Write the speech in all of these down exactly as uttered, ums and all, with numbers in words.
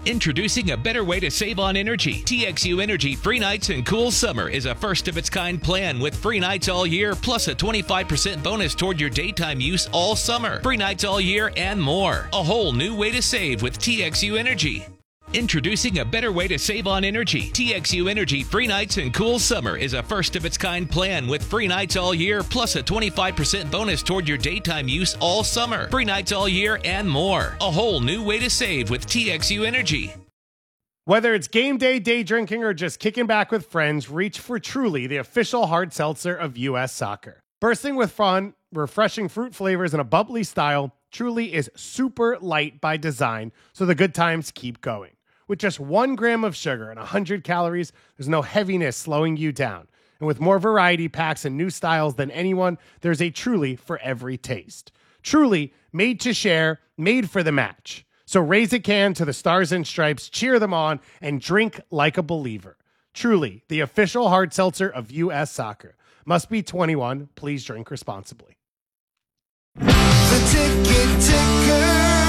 Introducing a better way to save on energy. T X U Energy Free Nights and Cool Summer is a first-of-its-kind plan with free nights all year, plus a twenty-five percent bonus toward your daytime use all summer. Free nights all year and more. A whole new way to save with T X U Energy. Introducing a better way to save on energy. T X U Energy Free Nights and Cool Summer is a first-of-its-kind plan with free nights all year, plus a twenty-five percent bonus toward your daytime use all summer. Free nights all year and more. A whole new way to save with T X U Energy. Whether it's game day, day drinking, or just kicking back with friends, reach for Truly, the official hard seltzer of U S Soccer. Bursting with fun, refreshing fruit flavors, and a bubbly style, Truly is super light by design, so the good times keep going. With just one gram of sugar and one hundred calories, there's no heaviness slowing you down. And with more variety packs and new styles than anyone, there's a Truly for every taste. Truly, made to share, made for the match. So raise a can to the Stars and Stripes, cheer them on, and drink like a believer. Truly, the official hard seltzer of U S Soccer. Must be twenty-one. Please drink responsibly. The Ticket Ticker.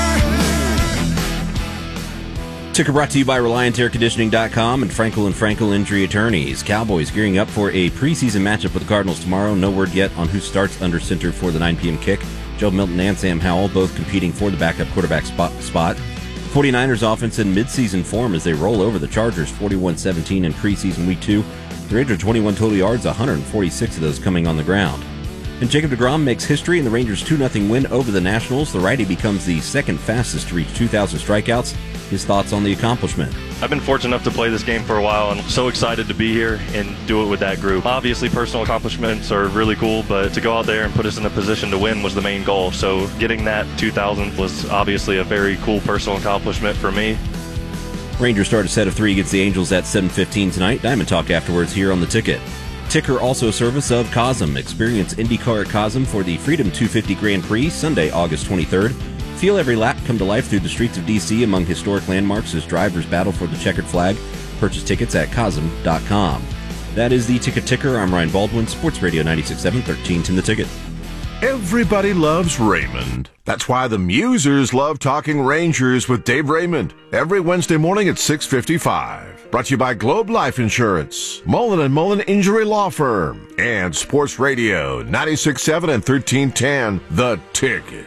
Ticker brought to you by Reliant Air Conditioning dot com and Frankel and Frankel Injury Attorneys. Cowboys gearing up for a preseason matchup with the Cardinals tomorrow. No word yet on who starts under center for the nine p.m. kick. Joe Milton and Sam Howell both competing for the backup quarterback spot. spot. 49ers offense in midseason form as they roll over the Chargers forty-one seventeen in preseason week two. three hundred twenty-one total yards, one hundred forty-six of those coming on the ground. And Jacob deGrom makes history in the Rangers two nothing win over the Nationals. The righty becomes the second fastest to reach two thousand strikeouts. His thoughts on the accomplishment. I've been fortunate enough to play this game for a while and so excited to be here and do it with that group. Obviously, personal accomplishments are really cool, but to go out there and put us in a position to win was the main goal. So getting that two thousand was obviously a very cool personal accomplishment for me. Rangers start a set of three against the Angels at seven fifteen tonight. Diamond Talk afterwards here on The Ticket. Ticker also a service of Cosm. Experience IndyCar at Cosm for the Freedom two fifty Grand Prix, Sunday, August twenty-third. Feel every lap come to life through the streets of D C among historic landmarks as drivers battle for the checkered flag. Purchase tickets at Cosm dot com. That is the Ticket Ticker. I'm Ryan Baldwin, Sports Radio ninety-six point seven, thirteen ten The Ticket. Everybody loves Raymond. That's why the Musers love talking Rangers with Dave Raymond every Wednesday morning at six fifty-five. Brought to you by Globe Life Insurance, Mullen and Mullen Injury Law Firm, and Sports Radio ninety-six point seven and thirteen ten The Ticket.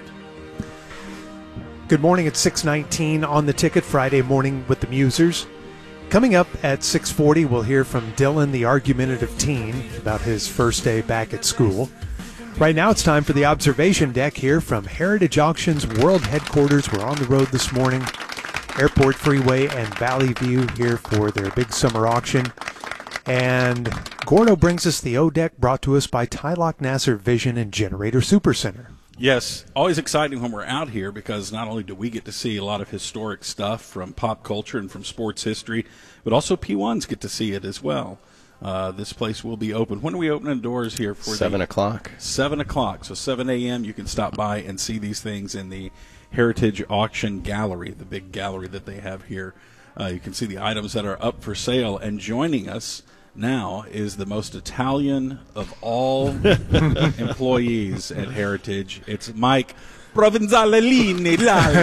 Good morning at six nineteen on The Ticket, Friday morning with the Musers. Coming up at six forty, we'll hear from Dylan, the argumentative teen, about his first day back at school. Right now, it's time for the observation deck here from Heritage Auctions World Headquarters. We're on the road this morning. Airport Freeway and Valley View here for their big summer auction. And Gordo brings us the O-Deck brought to us by Tylock Nasser Vision and Generator Supercenter. Yes, always exciting when we're out here because not only do we get to see a lot of historic stuff from pop culture and from sports history, but also P ones get to see it as well. Uh, this place will be open. When are we opening the doors here? For Seven the, o'clock. Seven o'clock. So seven a.m. you can stop by and see these things in the Heritage Auction Gallery, the big gallery that they have here. Uh, you can see the items that are up for sale. And joining us now is the most Italian of all employees at Heritage. It's Mike Provenzalellini.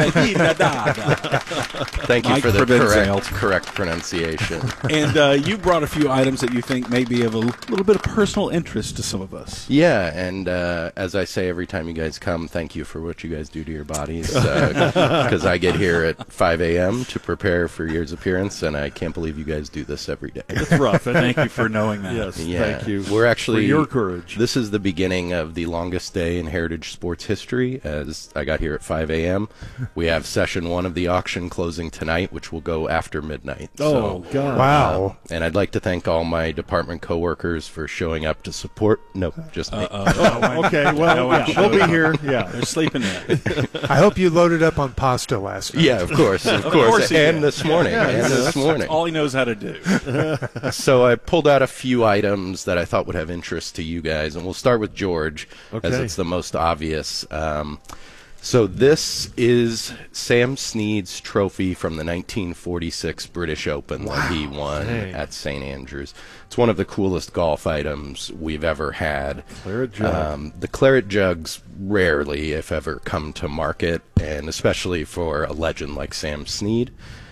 Thank you Mike for the Provenzel. correct, correct pronunciation. And uh, you brought a few items that you think may be of a little bit of personal interest to some of us. Yeah, and uh, as I say every time you guys come, thank you for what you guys do to your bodies. Because uh, I get here at five a.m. to prepare for your appearance, and I can't believe you guys do this every day. It's rough, and thank you for knowing that. Yes, yeah. thank you We're actually, for your courage. This is the beginning of the longest day in Heritage sports history, as I got here at five a.m. We have session one of the auction closing tonight, which will go after midnight. Oh, so, God. Wow. Uh, and I'd like to thank all my department coworkers for showing up to support. No, just me. Oh, okay, well, No one yeah, showed we'll up. be here. Yeah. They're sleeping in. I hope you loaded up on pasta last night. Yeah, of course, of, Of course. course he and did. this morning, Yeah, and that's- this That's morning. all he knows how to do. So I pulled out a few items that I thought would have interest to you guys, and we'll start with George, as Okay. it's the most obvious. Um, so this is Sam Snead's trophy from the nineteen forty-six British Open that he won Dang. at Saint Andrews. It's one of the coolest golf items we've ever had. Claret jug. Um, the claret jugs rarely, if ever, come to market, and especially for a legend like Sam Snead.